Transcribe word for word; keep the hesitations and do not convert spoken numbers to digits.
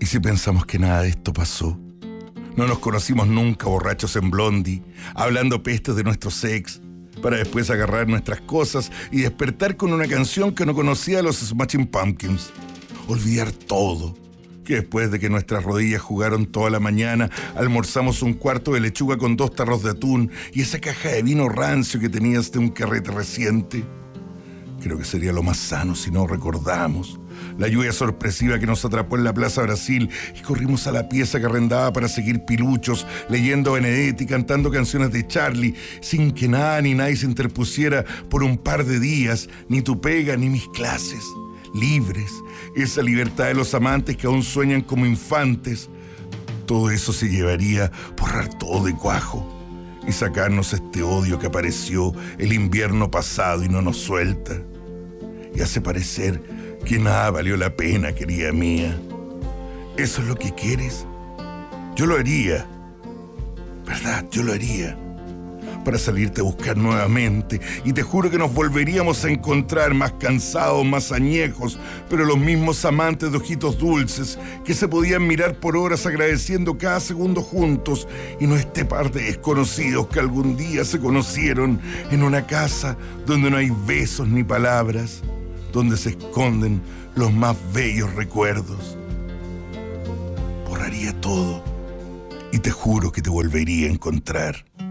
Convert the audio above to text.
si pensamos que nada de esto pasó? No nos conocimos nunca borrachos en Blondie, hablando pestes de nuestros ex, para después agarrar nuestras cosas y despertar con una canción que no conocía a los Smashing Pumpkins. Olvidar todo. Que después de que nuestras rodillas jugaron toda la mañana, almorzamos un cuarto de lechuga con dos tarros de atún y esa caja de vino rancio que tenías de un carrete reciente. Creo que sería lo más sano si no recordamos la lluvia sorpresiva que nos atrapó en la Plaza Brasil y corrimos a la pieza que arrendaba para seguir piluchos, leyendo Benedetti, cantando canciones de Charlie, sin que nada ni nadie se interpusiera por un par de días, ni tu pega ni mis clases. Libres, esa libertad de los amantes que aún sueñan como infantes. Todo eso se llevaría borrar todo de cuajo y sacarnos este odio que apareció el invierno pasado y no nos suelta. Y hace parecer que nada valió la pena, querida mía. ¿Eso es lo que quieres? Yo lo haría, ¿verdad? Yo lo haría. Para salirte a buscar nuevamente, y te juro que nos volveríamos a encontrar más cansados, más añejos, pero los mismos amantes de ojitos dulces que se podían mirar por horas agradeciendo cada segundo juntos, y no este par de desconocidos que algún día se conocieron en una casa donde no hay besos ni palabras, donde se esconden los más bellos recuerdos. Borraría todo y te juro que te volvería a encontrar.